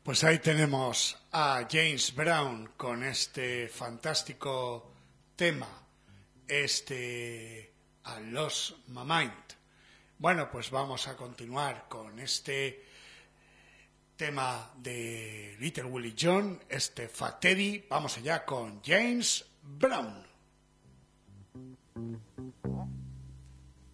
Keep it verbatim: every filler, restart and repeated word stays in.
Pues ahí tenemos a James Brown con este fantástico tema, este a Lost My Mind. Bueno, pues vamos a continuar con este tema de Little Willie John, este Fat Teddy. Vamos allá con James Brown.